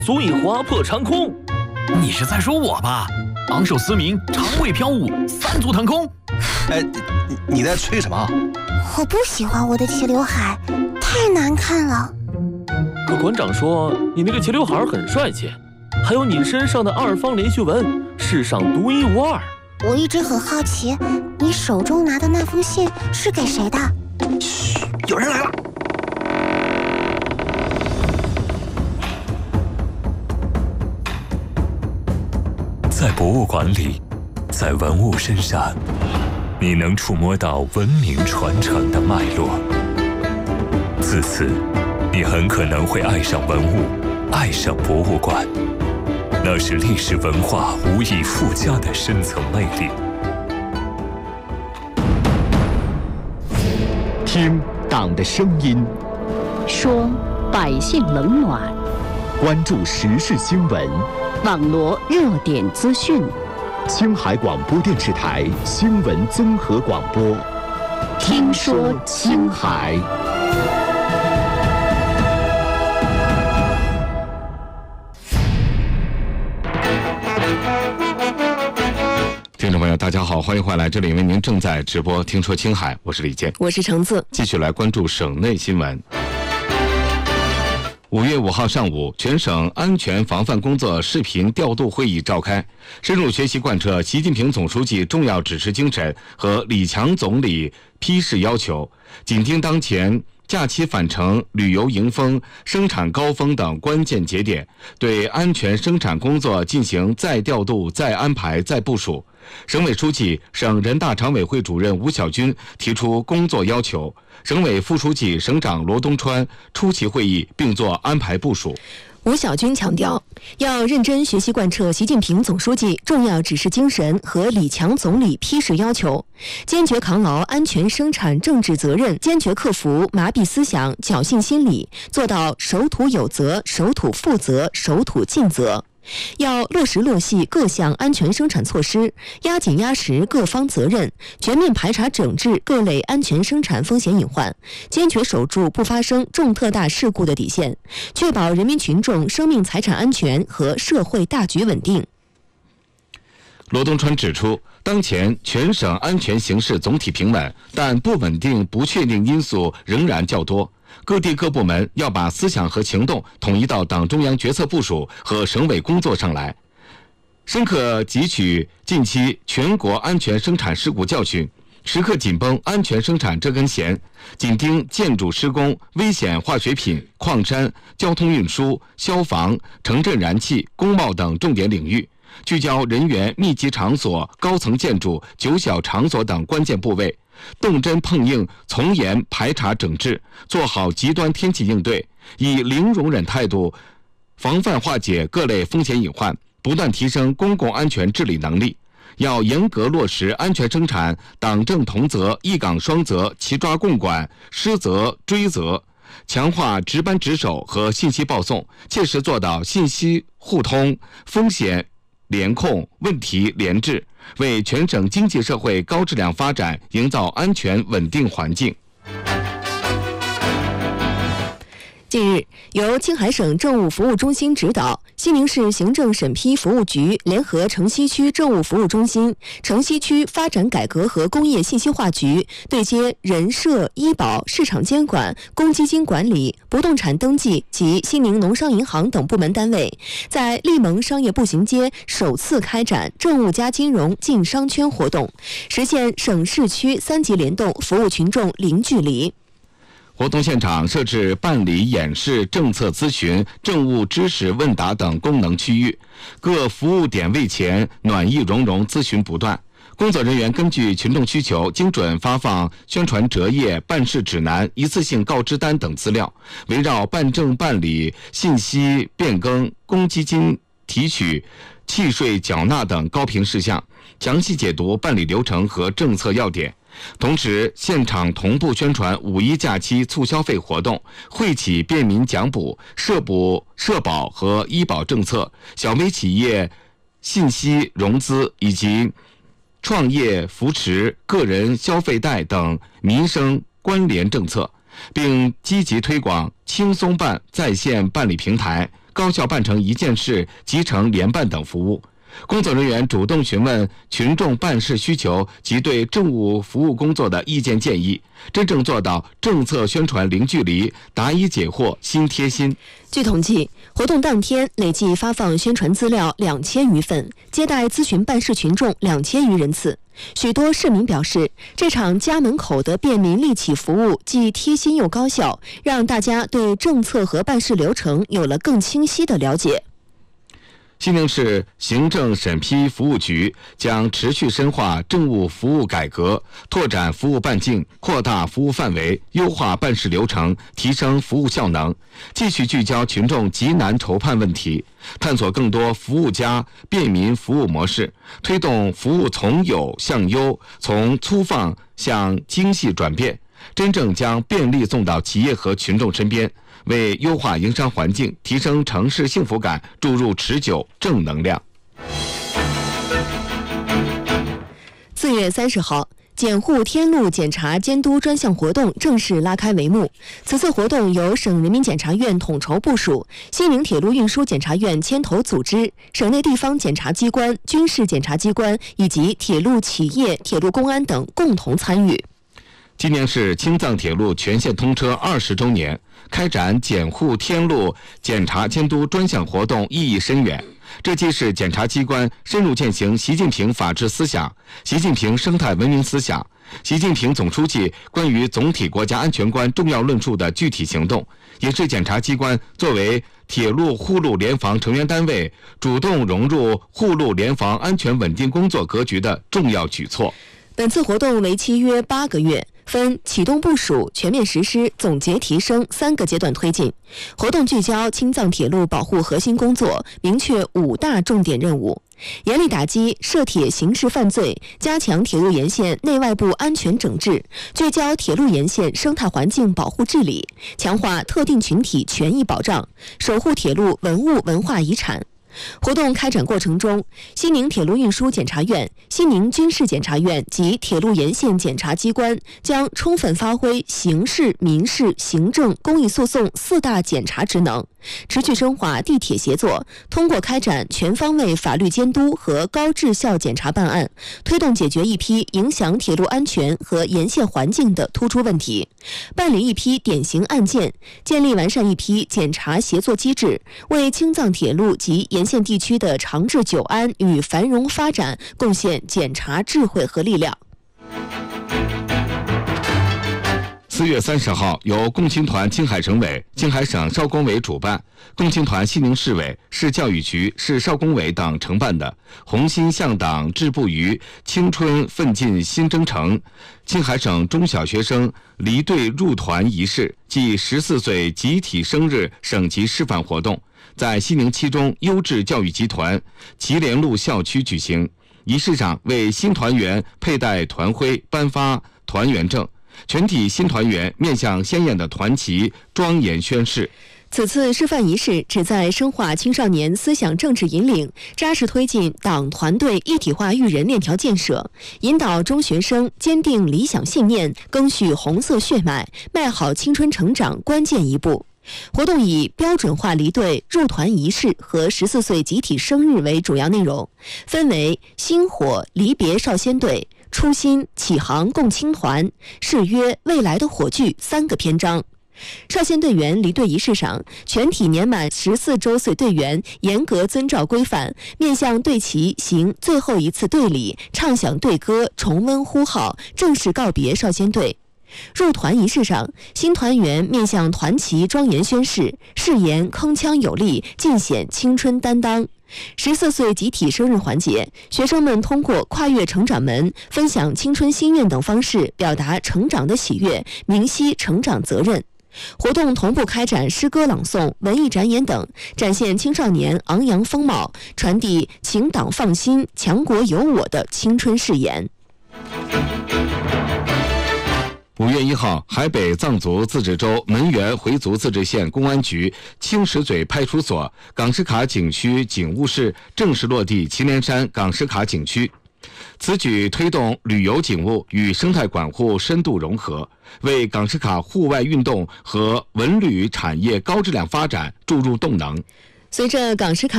足以划破长空。 你是在说我吧？昂首思明，长尾飘舞，三足腾空。 哎，你在吹什么？ 我不喜欢我的齐刘海，太难看了。 可馆长说你那个齐刘海很帅气，还有你身上的2方连续纹，世上独一无二。 我一直很好奇，你手中拿的那封信是给谁的？ 嘘，有人来了。 在博物馆里，在文物身上，你能触摸到文明传承的脉络。自此，你很可能会爱上文物，爱上博物馆。那是历史文化无以复加的深层魅力。 听党的声音， 说百姓冷暖， 关注时事新闻， 网罗热点资讯。 青海广播电视台新闻综合广播， 听说青海。 听众朋友，大家好，欢迎回来，这里为您正在直播《听说青海》，我是李健， 我是橙子， 继续来关注省内新闻。5月5号上午，全省安全防范工作视频调度会议召开，深入学习贯彻习近平总书记重要指示精神和李强总理批示要求，紧盯当前假期返程、旅游迎风、生产高峰等关键节点，对安全生产工作进行再调度、再安排、再部署。省委书记、省人大常委会主任吴晓军提出工作要求，省委副书记、省长罗东川出席会议并做安排部署。 吴晓军强调，要认真学习贯彻习近平总书记重要指示精神和李强总理批示要求，坚决扛牢安全生产政治责任，坚决克服麻痹思想、侥幸心理，做到守土有责、守土负责、守土尽责。要落实落细各项安全生产措施，压紧压实各方责任，全面排查整治各类安全生产风险隐患，坚决守住不发生重特大事故的底线，确保人民群众生命财产安全和社会大局稳定。 罗东川指出，当前全省安全形势总体平稳，但不稳定、不确定因素仍然较多。各地各部门要把思想和行动统一到党中央决策部署和省委工作上来，深刻汲取近期全国安全生产事故教训，时刻紧绷安全生产这根弦，紧盯建筑施工、危险化学品、矿山、交通运输、消防、城镇燃气、工贸等重点领域，聚焦人员密集场所、高层建筑、九小场所等关键部位，动真碰硬，从严排查整治，做好极端天气应对，以零容忍态度防范化解各类风险隐患，不断提升公共安全治理能力。要严格落实安全生产党政同责、一岗双责、齐抓共管、失责追责，强化值班值守和信息报送，切实做到信息互通、风险联控、问题联治，为全省经济社会高质量发展营造安全稳定环境。 近日，由青海省政务服务中心指导，西宁市行政审批服务局联合城西区政务服务中心、城西区发展改革和工业信息化局对接人社、医保、市场监管、公积金管理、不动产登记及西宁农商银行等部门单位，在利盟商业步行街首次开展政务加金融进商圈活动，实现省市区3级联动，服务群众零距离。 活动现场设置办理演示、政策咨询、政务知识问答等功能区域，各服务点位前暖意融融，咨询不断。工作人员根据群众需求，精准发放宣传折页、办事指南、一次性告知单等资料，围绕办证办理、信息变更、公积金提取、契税缴纳等高频事项，详细解读办理流程和政策要点。同时，现场同步宣传5·1假期促消费活动，惠企便民奖补、社保和医保政策、小微企业信息融资以及创业扶持、个人消费贷等民生关联政策，并积极推广轻松办在线办理平台、 高效办成一件事、集成联办等服务。工作人员主动询问群众办事需求及对政务服务工作的意见建议，真正做到政策宣传零距离，答疑解惑心贴心。 据统计，活动当天累计发放宣传资料2000余份，接待咨询办事群众2000余人次。许多市民表示，这场家门口的便民利企服务既贴心又高效，让大家对政策和办事流程有了更清晰的了解。 西宁市行政审批服务局将持续深化政务服务改革，拓展服务半径，扩大服务范围，优化办事流程，提升服务效能，继续聚焦群众急难愁盼问题，探索更多服务加便民服务模式，推动服务从有向优，从粗放向精细转变，真正将便利送到企业和群众身边，为优化营商环境、提升城市幸福感注入持久正能量。 4月30号，检护天路检查监督专项活动正式拉开帷幕。此次活动由省人民检察院统筹部署，西宁铁路运输检察院牵头组织，省内地方检察机关、军事检察机关以及铁路企业、铁路公安等共同参与。 今年是青藏铁路全线通车20周年，开展检护天路检查监督专项活动意义深远。这既是检察机关深入践行习近平法治思想、习近平生态文明思想、习近平总书记关于总体国家安全观重要论述的具体行动，也是检察机关作为铁路护路联防成员单位，主动融入护路联防安全稳定工作格局的重要举措。 本次活动为期约8个月，分启动部署、全面实施、总结提升3个阶段推进。活动聚焦青藏铁路保护核心工作，明确5大重点任务：严厉打击涉铁刑事犯罪，加强铁路沿线内外部安全整治，聚焦铁路沿线生态环境保护治理，强化特定群体权益保障，守护铁路文物文化遗产。活动开展过程中，西宁铁路运输检察院、西宁军事检察院及铁路沿线检察机关将充分发挥刑事、民事、行政、公益诉讼4大检察职能，持续深化地铁协作，通过开展全方位法律监督和高质效检察办案，推动解决一批影响铁路安全和沿线环境的突出问题，办理一批典型案件，建立完善一批检察协作机制，为青藏铁路及沿线地区的长治久安与繁荣发展贡献检察智慧和力量。 4月30号，由共青团青海省委、青海省少工委主办，共青团西宁市委、市教育局、市少工委等承办的红心向党志不渝青春奋进新征程青海省中小学生离队入团仪式暨14岁集体生日省级示范活动，在西宁七中优质教育集团祁连路校区举行。仪式上为新团员佩戴团徽，颁发团员证。全体新团员面向鲜艳的团旗，庄严宣誓。 此次示范仪式旨在深化青少年思想政治引领，扎实推进党团队一体化育人链条建设，引导中学生坚定理想信念，赓续红色血脉，迈好青春成长关键一步。活动以标准化离队、入团仪式和14岁集体生日为主要内容，分为星火离别少先队、初心启航共青团、誓约未来的火炬3个篇章。少先队员离队仪式上，全体年满14周岁队员严格遵照规范，面向队旗行最后一次队礼，唱响队歌，重温呼号，正式告别少先队。入团仪式上，新团员面向团旗庄严宣誓，誓言铿锵有力，尽显青春担当。14岁集体生日环节，学生们通过跨越成长门、分享青春心愿等方式，表达成长的喜悦，明晰成长责任。活动同步开展诗歌朗诵、文艺展演等，展现青少年昂扬风貌，传递请党放心、强国有我的青春誓言。 5月1号，海北藏族自治州门源回族自治县公安局青石嘴派出所港什卡景区警务室正式落地祁连山港什卡景区。此举推动旅游警务与生态管护深度融合，为港什卡户外运动和文旅产业高质量发展注入动能。 随着港石卡